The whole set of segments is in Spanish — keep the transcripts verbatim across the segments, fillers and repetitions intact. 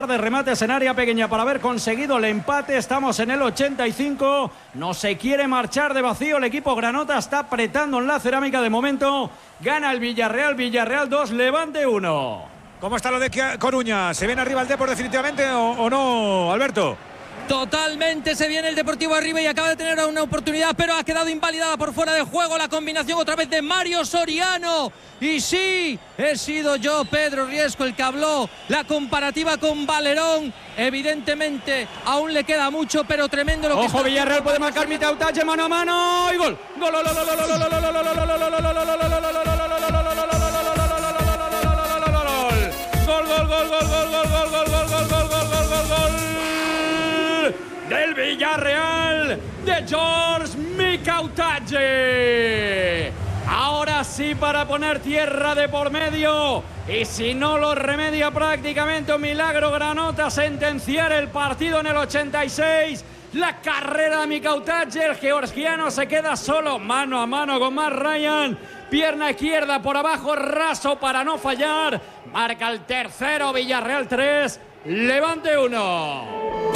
de remates en área pequeña para haber conseguido el empate. Estamos en el ochenta y cinco. No se quiere marchar de vacío. El equipo granota está apretando en la cerámica de momento. Gana el Villarreal. Villarreal dos, Levante uno. ¿Cómo está lo de Coruña? ¿Se viene arriba el Depor definitivamente o, o no, Alberto? Totalmente se viene el Deportivo arriba y acaba de tener una oportunidad, pero ha quedado invalidada por fuera de juego. La combinación otra vez de Mario Soriano. Y sí, he sido yo, Pedro Riesco, el que habló. La comparativa con Valerón. Evidentemente, aún le queda mucho, pero tremendo lo que Ojo, Villarreal puede marcar Mitautache, mano a mano y gol. Gol, gol, gol, gol, gol, gol, gol, gol, del Villarreal de George Mitautache. Ahora sí, para poner tierra de por medio, y si no lo remedia prácticamente un milagro Granota, sentenciar el partido en el ochenta y seis. La carrera de Mitautache, el georgiano se queda solo mano a mano con Matt Ryan. Pierna izquierda por abajo, raso para no fallar. Marca el tercero, Villarreal tres, Levante uno.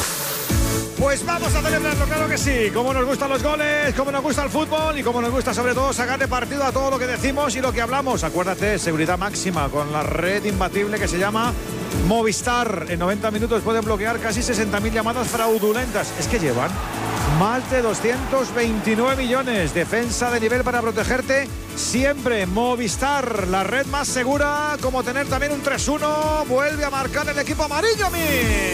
Pues vamos a celebrarlo, claro que sí. Como nos gustan los goles, como nos gusta el fútbol y como nos gusta sobre todo sacar de partido a todo lo que decimos y lo que hablamos. Acuérdate, seguridad máxima con la red imbatible que se llama Movistar. En noventa minutos pueden bloquear casi sesenta mil llamadas fraudulentas. Es que llevan más de doscientos veintinueve millones. Defensa de nivel para protegerte siempre. Movistar, la red más segura, como tener también un tres uno. Vuelve a marcar el equipo amarillo, mi.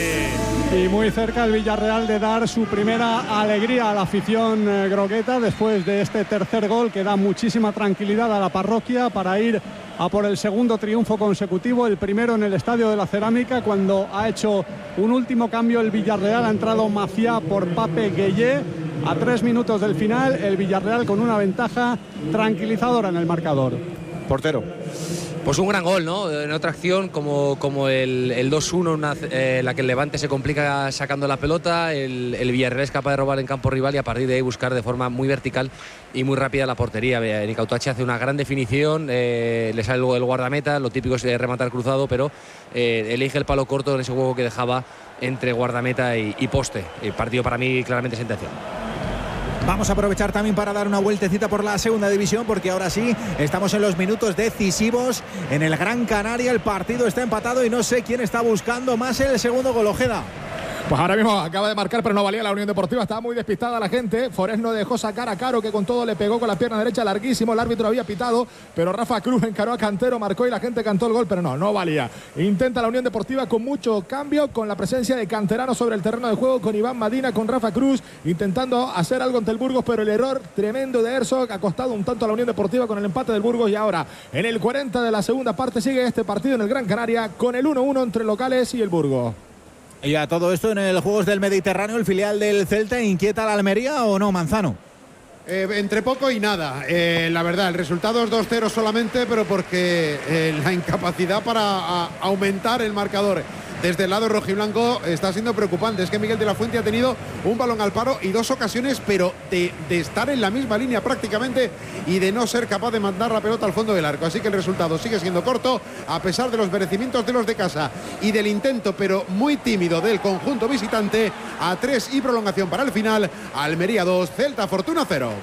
Y muy cerca el Villarreal de dar su primera alegría a la afición eh, grogueta después de este tercer gol que da muchísima tranquilidad a la parroquia para ir a por el segundo triunfo consecutivo, el primero en el Estadio de la Cerámica, cuando ha hecho un último cambio el Villarreal. Ha entrado Maciá por Pape Gueye a tres minutos del final, el Villarreal con una ventaja tranquilizadora en el marcador. Portero. Pues un gran gol, ¿no? En otra acción como, como el, el dos uno, una, eh, la que el Levante se complica sacando la pelota, el, el Villarreal es capaz de robar en campo rival y a partir de ahí buscar de forma muy vertical y muy rápida la portería. Mitautache hace una gran definición, eh, le sale luego el guardameta, lo típico es rematar cruzado, pero eh, elige el palo corto en ese juego que dejaba entre guardameta y, y poste. El partido para mí claramente sentenciado. Vamos a aprovechar también para dar una vueltecita por la segunda división, porque ahora sí estamos en los minutos decisivos en el Gran Canaria. El partido está empatado y no sé quién está buscando más el segundo gol. Ojeda. Pues ahora mismo acaba de marcar, pero no valía la Unión Deportiva. Estaba muy despistada la gente. Forés no dejó sacar a Caro, que con todo le pegó con la pierna derecha larguísimo. El árbitro había pitado, pero Rafa Cruz encaró a Cantero, marcó y la gente cantó el gol, pero no, no valía. Intenta la Unión Deportiva con mucho cambio, con la presencia de canteranos sobre el terreno de juego, con Iván Madina, con Rafa Cruz, intentando hacer algo ante el Burgos, pero el error tremendo de Herzog ha costado un tanto a la Unión Deportiva con el empate del Burgos. Y ahora, en el cuarenta de la segunda parte, sigue este partido en el Gran Canaria con el uno uno entre locales y el Burgos. Y a todo esto en el Juegos del Mediterráneo, el filial del Celta, ¿inquieta a la Almería o no, Manzano? Eh, entre poco y nada, eh, la verdad, el resultado es dos cero solamente, pero porque eh, la incapacidad para a, aumentar el marcador desde el lado rojiblanco está siendo preocupante. Es que Miguel de la Fuente ha tenido un balón al paro y dos ocasiones, pero de, de estar en la misma línea prácticamente y de no ser capaz de mandar la pelota al fondo del arco. Así que el resultado sigue siendo corto, a pesar de los merecimientos de los de casa y del intento, pero muy tímido, del conjunto visitante. A tres y prolongación para el final. Almería dos, Celta Fortuna cero.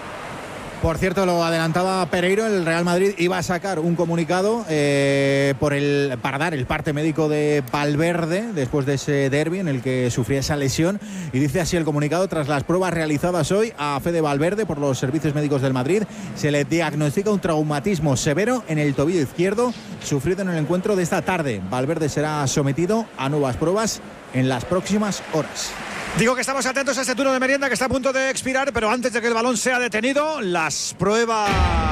Por cierto, lo adelantaba Pereiro, el Real Madrid iba a sacar un comunicado eh, por el, para dar el parte médico de Valverde después de ese derbi en el que sufría esa lesión, y dice así el comunicado: tras las pruebas realizadas hoy a Fede Valverde por los servicios médicos del Madrid, se le diagnostica un traumatismo severo en el tobillo izquierdo sufrido en el encuentro de esta tarde. Valverde será sometido a nuevas pruebas en las próximas horas. Digo que estamos atentos a este turno de merienda que está a punto de expirar, pero antes de que el balón sea detenido, las pruebas,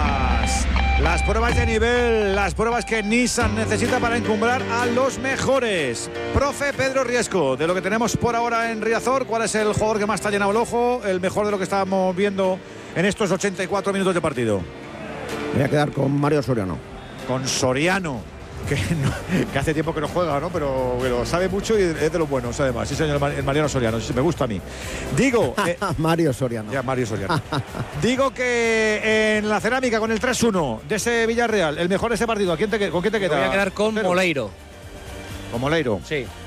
las pruebas de nivel, las pruebas que Nissan necesita para encumbrar a los mejores. Profe Pedro Riesco, de lo que tenemos por ahora en Riazor, ¿cuál es el jugador que más te ha llenado el ojo, el mejor de lo que estábamos viendo en estos ochenta y cuatro minutos de partido? Voy a quedar con Mario Soriano. Con Soriano. Que, no, que hace tiempo que no juega, ¿no? Pero, pero sabe mucho y es de los buenos, además. Sí, señor, el Mariano Soriano, sí, me gusta a mí. Digo... Eh, Mario Soriano. Ya, Mario Soriano. Digo que en la cerámica, con el tres uno de ese Villarreal, el mejor de ese partido, ¿a quién te, ¿con quién te queda? Voy a quedar con Pero, Moleiro. ¿Con Moleiro? Sí.